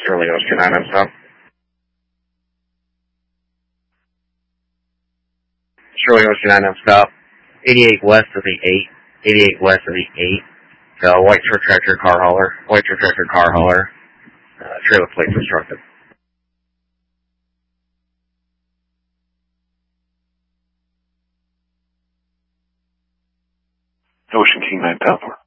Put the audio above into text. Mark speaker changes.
Speaker 1: Sterling Oscar 9 stop. Sterling Oscar 9 stop. 88 west of the 8. 88 west of the 8. White truck tractor car hauler. White truck tractor car hauler. Trailer plate constructed.
Speaker 2: Ocean King 9004.